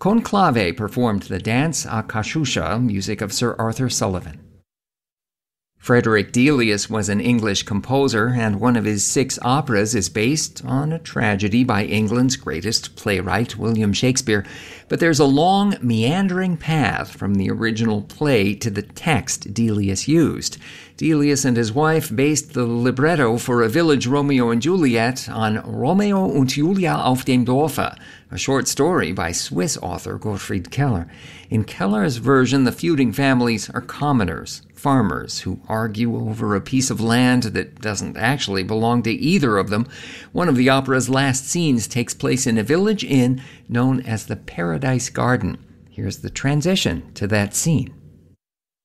Conclave performed the dance a cachucha, music of Sir Arthur Sullivan. Frederick Delius was an English composer, and one of his 6 operas is based on a tragedy by England's greatest playwright, William Shakespeare. But there's a long, meandering path from the original play to the text Delius used. Delius and his wife based the libretto for A Village Romeo and Juliet on Romeo und Julia auf dem Dorfe, a short story by Swiss author Gottfried Keller. In Keller's version, the feuding families are commoners, farmers, who argue over a piece of land that doesn't actually belong to either of them. One of the opera's last scenes takes place in a village inn known as the Paradise Garden. Here's the transition to that scene.